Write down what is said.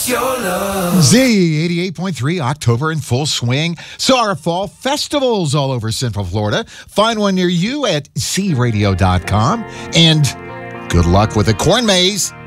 Z 88.3, October in full swing. So our fall festivals all over Central Florida. Find one near you at cradio.com. And good luck with the corn maze.